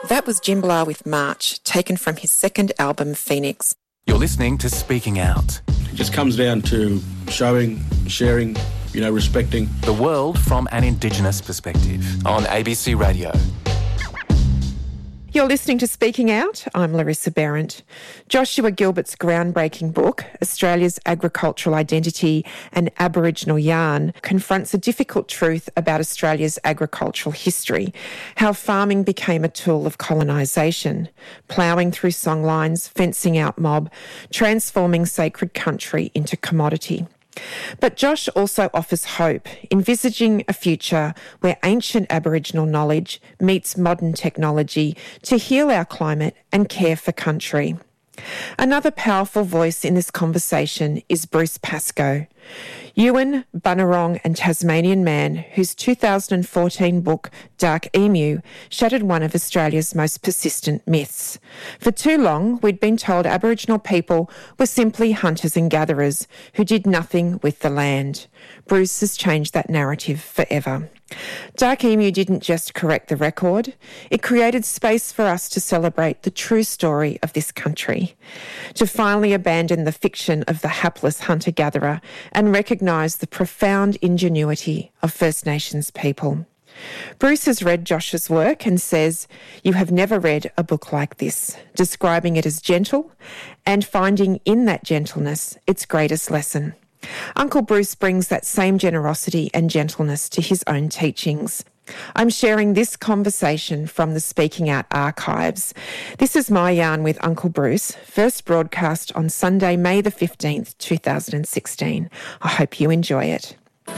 That was Jimblar with March, taken from his second album, Phoenix. You're listening to Speaking Out. It just comes down to showing, sharing, respecting. The world from an Indigenous perspective on ABC Radio. You're listening to Speaking Out. I'm Larissa Behrendt. Joshua Gilbert's groundbreaking book, Australia's Agricultural Identity and Aboriginal Yarn, confronts a difficult truth about Australia's agricultural history, how farming became a tool of colonisation, ploughing through songlines, fencing out mob, transforming sacred country into commodity. But Josh also offers hope, envisaging a future where ancient Aboriginal knowledge meets modern technology to heal our climate and care for country. Another powerful voice in this conversation is Bruce Pascoe, Yuin, Bunurong and Tasmanian man whose 2014 book, Dark Emu, shattered one of Australia's most persistent myths. For too long, we'd been told Aboriginal people were simply hunters and gatherers who did nothing with the land. Bruce has changed that narrative forever. Dark Emu didn't just correct the record, it created space for us to celebrate the true story of this country, to finally abandon the fiction of the hapless hunter-gatherer and recognise the profound ingenuity of First Nations people. Bruce has read Josh's work and says, "You have never read a book like this," describing it as gentle and finding in that gentleness its greatest lesson. Uncle Bruce brings that same generosity and gentleness to his own teachings. I'm sharing this conversation from the Speaking Out archives. This is my yarn with Uncle Bruce, first broadcast on Sunday, May the 15th, 2016. I hope you enjoy it.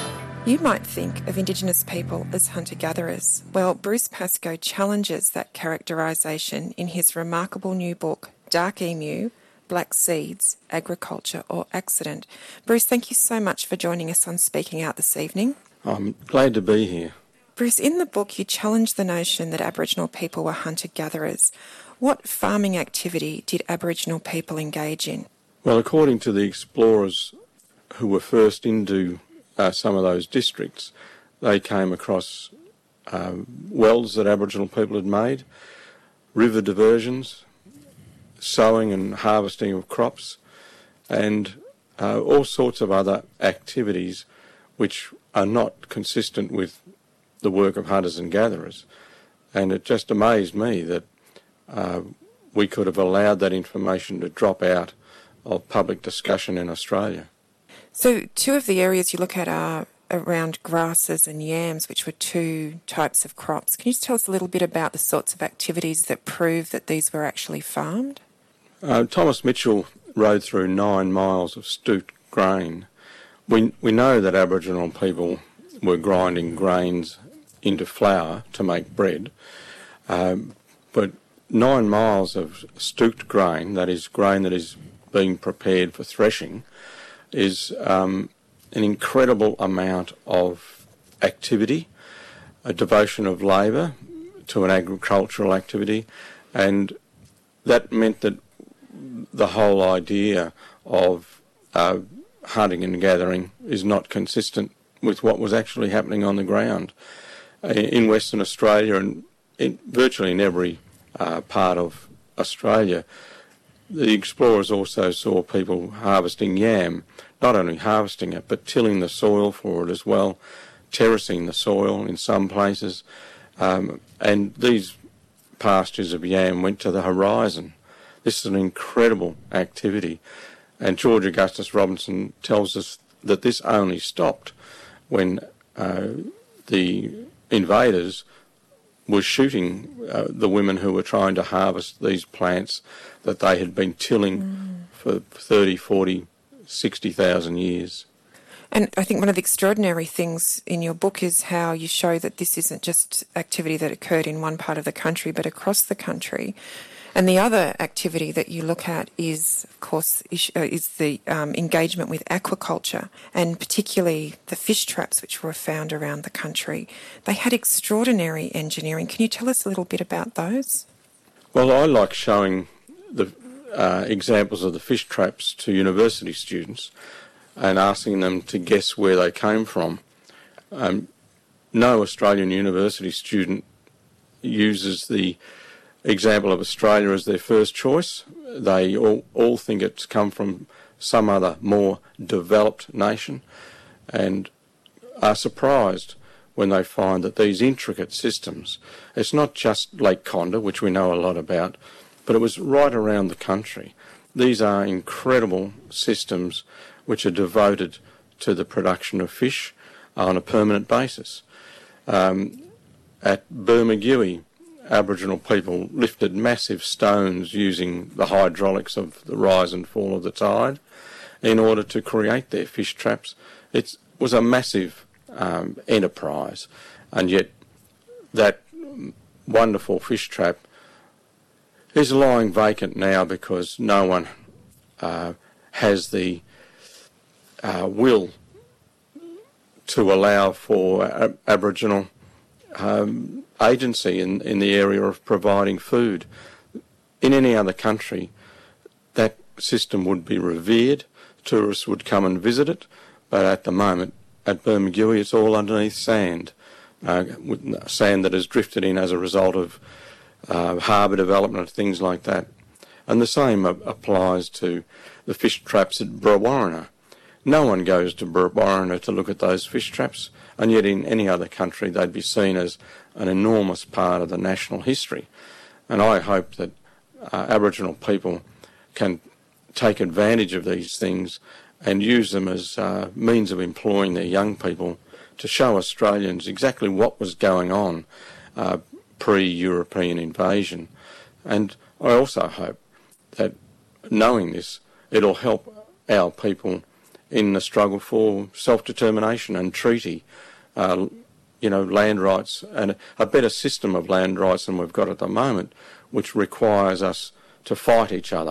You might think of Indigenous people as hunter-gatherers. Well, Bruce Pascoe challenges that characterisation in his remarkable new book, Dark Emu, Black Seeds, Agriculture or Accident. Bruce, thank you so much for joining us on Speaking Out this evening. I'm glad to be here. Bruce, in the book you challenge the notion that Aboriginal people were hunter-gatherers. What farming activity did Aboriginal people engage in? Well, according to the explorers who were first into some of those districts, they came across wells that Aboriginal people had made, river diversions, sowing and harvesting of crops, and all sorts of other activities which are not consistent with the work of hunters and gatherers. And it just amazed me that we could have allowed that information to drop out of public discussion in Australia. So two of the areas you look at are around grasses and yams, which were two types of crops. Can you just tell us a little bit about the sorts of activities that prove that these were actually farmed? Thomas Mitchell rode through 9 miles of stooked grain. We know that Aboriginal people were grinding grains into flour to make bread, but 9 miles of stooked grain, that is grain that is being prepared for threshing, is an incredible amount of activity, a devotion of labour to an agricultural activity, and that meant that the whole idea of hunting and gathering is not consistent with what was actually happening on the ground. In Western Australia and virtually in every part of Australia, the explorers also saw people harvesting yam, not only harvesting it, but tilling the soil for it as well, terracing the soil in some places, and these pastures of yam went to the horizon. This is an incredible activity, and George Augustus Robinson tells us that this only stopped when the invaders were shooting the women who were trying to harvest these plants that they had been tilling for 30, 40, 60,000 years. And I think one of the extraordinary things in your book is how you show that this isn't just activity that occurred in one part of the country, but across the country. And the other activity that you look at is, of course, is the engagement with aquaculture, and particularly the fish traps which were found around the country. They had extraordinary engineering. Can you tell us a little bit about those? Well, I like showing the examples of the fish traps to university students and asking them to guess where they came from. No Australian university student uses the example of Australia as their first choice. They all think it's come from some other more developed nation and are surprised when they find that these intricate systems, it's not just Lake Condah, which we know a lot about, but it was right around the country. These are incredible systems which are devoted to the production of fish on a permanent basis. At Bermagui, Aboriginal people lifted massive stones using the hydraulics of the rise and fall of the tide in order to create their fish traps. It was a massive enterprise, and yet that wonderful fish trap is lying vacant now because no one has the will to allow for Aboriginal agency in the area of providing food. In any other country, that system would be revered, tourists would come and visit it, but at the moment, at Bermagui, it's all underneath sand, sand that has drifted in as a result of harbour development, things like that. And the same applies to the fish traps at Brewarrina. No one goes to Brewarrina to look at those fish traps, and yet in any other country they'd be seen as an enormous part of the national history. And I hope that Aboriginal people can take advantage of these things and use them as means of employing their young people to show Australians exactly what was going on pre-European invasion. And I also hope that knowing this, it'll help our people in the struggle for self-determination and treaty, land rights, and a better system of land rights than we've got at the moment, which requires us to fight each other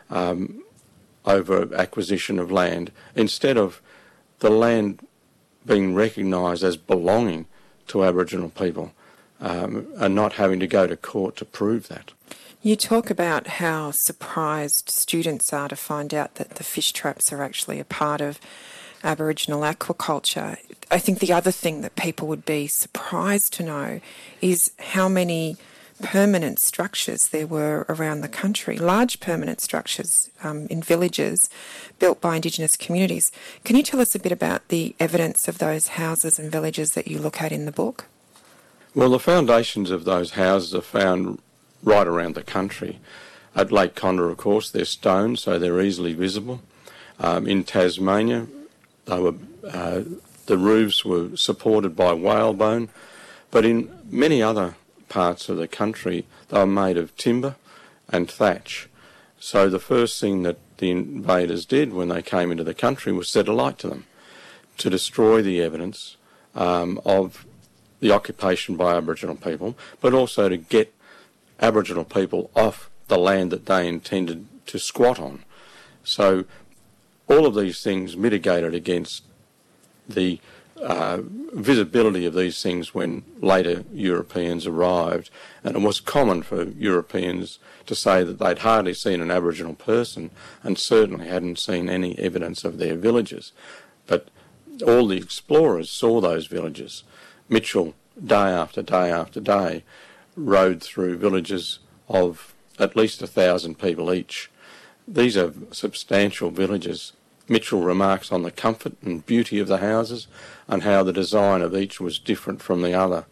over acquisition of land, instead of the land being recognised as belonging to Aboriginal people and not having to go to court to prove that. You talk about how surprised students are to find out that the fish traps are actually a part of Aboriginal aquaculture. I think the other thing that people would be surprised to know is how many permanent structures there were around the country, large permanent structures in villages built by Indigenous communities. Can you tell us a bit about the evidence of those houses and villages that you look at in the book? Well, the foundations of those houses are found right around the country. At Lake Condah, of course, they're stone, so they're easily visible. In Tasmania, the roofs were supported by whalebone, but in many other parts of the country, they were made of timber and thatch. So the first thing that the invaders did when they came into the country was set alight to them, to destroy the evidence of the occupation by Aboriginal people, but also to get Aboriginal people off the land that they intended to squat on. So all of these things mitigated against the visibility of these things when later Europeans arrived, and it was common for Europeans to say that they'd hardly seen an Aboriginal person and certainly hadn't seen any evidence of their villages. But all the explorers saw those villages. Mitchell, day after day after day, rode through villages of at least 1,000 people each. These are substantial villages. Mitchell remarks on the comfort and beauty of the houses and how the design of each was different from the other.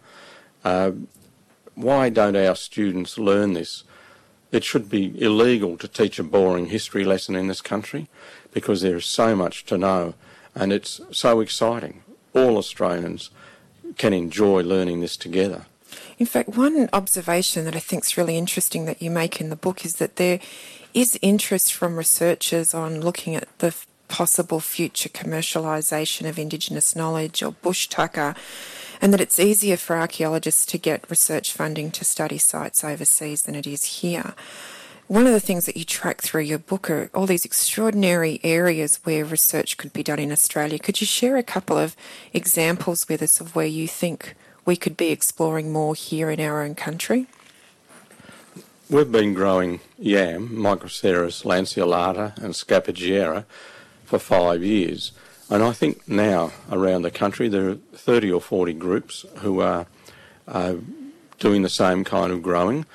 Why don't our students learn this? It should be illegal to teach a boring history lesson in this country because there is so much to know and it's so exciting. All Australians can enjoy learning this together. In fact, one observation that I think is really interesting that you make in the book is that there is interest from researchers on looking at the possible future commercialisation of Indigenous knowledge or bush tucker, and that it's easier for archaeologists to get research funding to study sites overseas than it is here. One of the things that you track through your book are all these extraordinary areas where research could be done in Australia. Could you share a couple of examples with us of where you think we could be exploring more here in our own country? We've been growing yam, Microceras lanceolata and Scapigiera, for 5 years. And I think now around the country there are 30 or 40 groups who are doing the same kind of growing.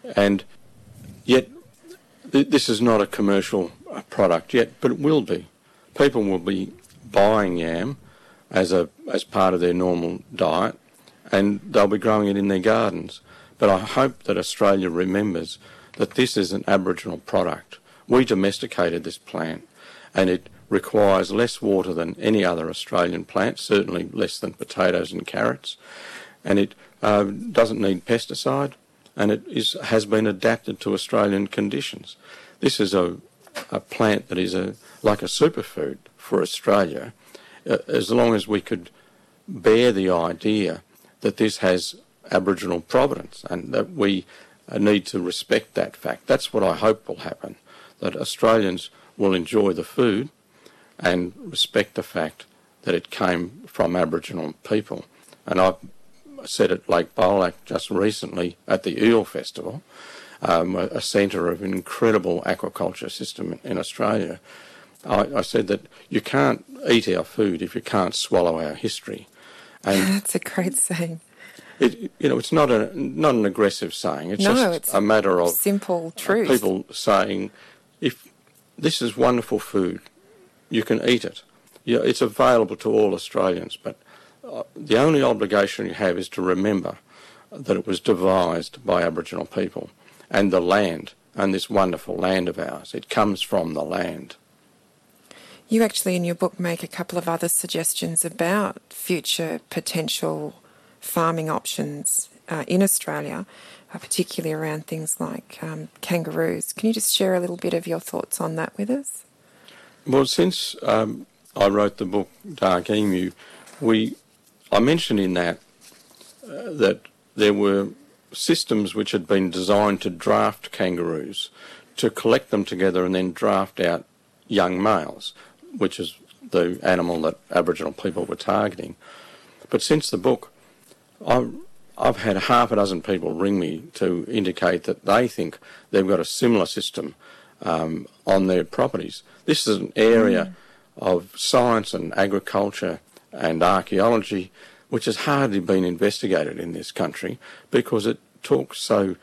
And yet, this is not a commercial product yet, but it will be. People will be buying yam as part of their normal diet, and they'll be growing it in their gardens. But I hope that Australia remembers that this is an Aboriginal product. We domesticated this plant, and it requires less water than any other Australian plant, certainly less than potatoes and carrots, and it doesn't need pesticide, and it has been adapted to Australian conditions. This is a plant that is like a superfood for Australia, as long as we could bear the idea that this has Aboriginal provenance, and that we need to respect that fact. That's what I hope will happen, that Australians will enjoy the food and respect the fact that it came from Aboriginal people. And I said at Lake Bolac just recently at the Eel Festival, a centre of an incredible aquaculture system in Australia, I said that you can't eat our food if you can't swallow our history. And that's a great saying. It's not an aggressive saying. It's a matter of simple truth. People saying, if this is wonderful food, you can eat it. It's available to all Australians, but the only obligation you have is to remember that it was devised by Aboriginal people, and the land, and this wonderful land of ours. It comes from the land. You actually, in your book, make a couple of other suggestions about future potential farming options in Australia, particularly around things like kangaroos. Can you just share a little bit of your thoughts on that with us? Well, since I wrote the book Dark Emu, I mentioned in that that there were systems which had been designed to draft kangaroos, to collect them together and then draft out young males, which is the animal that Aboriginal people were targeting. But since the book, I've had half a dozen people ring me to indicate that they think they've got a similar system on their properties. This is an area of science and agriculture and archaeology which has hardly been investigated in this country because it talks so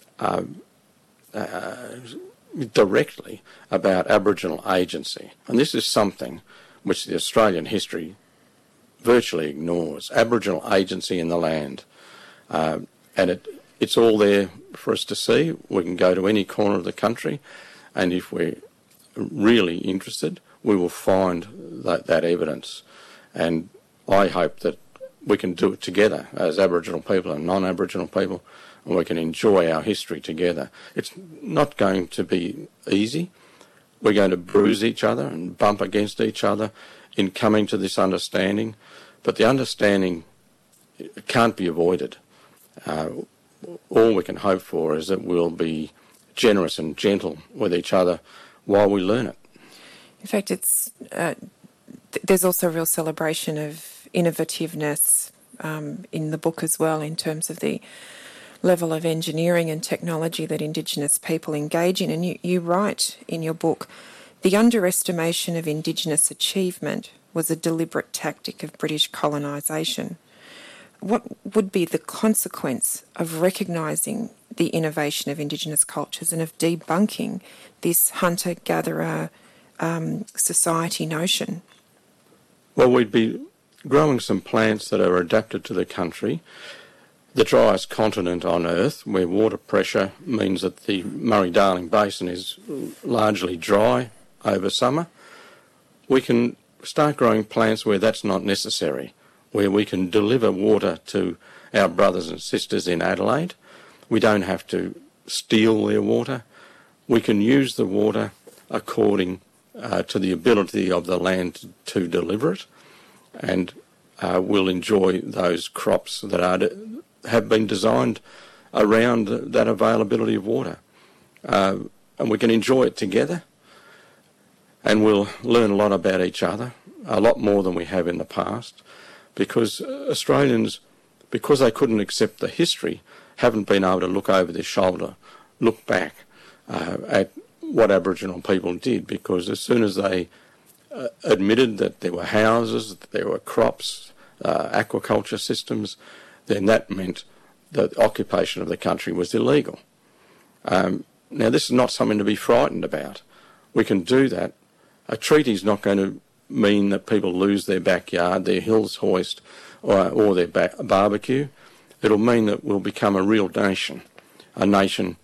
directly about Aboriginal agency. And this is something which the Australian history virtually ignores, Aboriginal agency in the land. And it's all there for us to see. We can go to any corner of the country, and if we're really interested, we will find that evidence. And I hope that we can do it together as Aboriginal people and non-Aboriginal people, and we can enjoy our history together. It's not going to be easy. We're going to bruise each other and bump against each other in coming to this understanding, but the understanding can't be avoided. All we can hope for is that we'll be generous and gentle with each other while we learn it. In fact, there's also a real celebration of innovativeness in the book as well, in terms of the level of engineering and technology that Indigenous people engage in. And you write in your book, the underestimation of Indigenous achievement was a deliberate tactic of British colonisation. What would be the consequence of recognising the innovation of Indigenous cultures and of debunking this hunter-gatherer society notion? Well, we'd be growing some plants that are adapted to the country, the driest continent on Earth, where water pressure means that the Murray-Darling Basin is largely dry over summer. We can start growing plants where that's not necessary, where we can deliver water to our brothers and sisters in Adelaide. We don't have to steal their water. We can use the water according to the ability of the land to deliver it, and we'll enjoy those crops that have been designed around that availability of water. And we can enjoy it together, and we'll learn a lot about each other, a lot more than we have in the past, because Australians, because they couldn't accept the history, haven't been able to look over their shoulder, look back at what Aboriginal people did, because as soon as they admitted that there were houses, that there were crops, aquaculture systems, then that meant that the occupation of the country was illegal. Now, this is not something to be frightened about. We can do that. A treaty's not going to mean that people lose their backyard, their hills hoist, or their barbecue. It'll mean that we'll become a real nation, a nation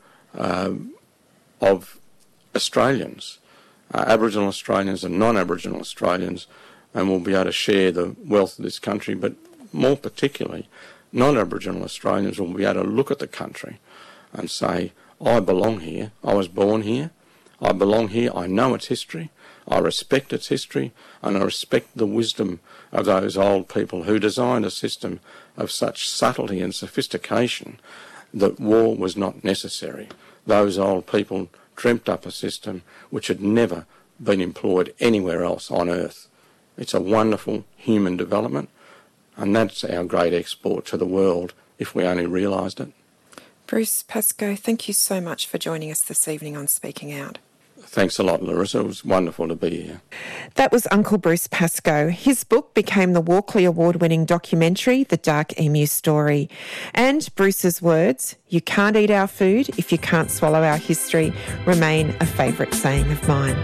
of Australians, Aboriginal Australians and non-Aboriginal Australians, and we'll be able to share the wealth of this country, but more particularly, non-Aboriginal Australians will be able to look at the country and say, I belong here, I was born here, I belong here, I know its history, I respect its history, and I respect the wisdom of those old people who designed a system of such subtlety and sophistication that war was not necessary. Those old people dreamt up a system which had never been employed anywhere else on earth. It's a wonderful human development, and that's our great export to the world if we only realised it. Bruce Pascoe, thank you so much for joining us this evening on Speaking Out. Thanks a lot, Larissa. It was wonderful to be here. That was Uncle Bruce Pascoe. His book became the Walkley Award-winning documentary, The Dark Emu Story. And Bruce's words, "You can't eat our food if you can't swallow our history," remain a favourite saying of mine.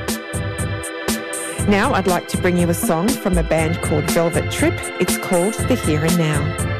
Now I'd like to bring you a song from a band called Velvet Trip. It's called The Here and Now.